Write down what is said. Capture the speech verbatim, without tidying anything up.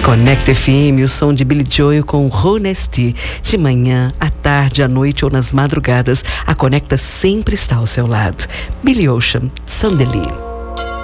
Conecta F M, o som de Billy Joel com Honesty. De manhã, à tarde, à noite ou nas madrugadas, a Conecta sempre está ao seu lado. Billy Ocean, Sandeli.